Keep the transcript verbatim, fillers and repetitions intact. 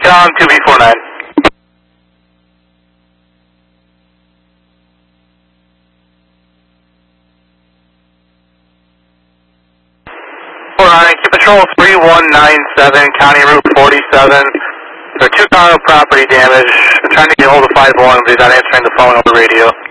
Recon two B four nine. four nine, Q Patrol three one nine seven, County Route forty-seven. There are two car property damage. I'm trying to get hold of five one, but he's not answering the phone over radio.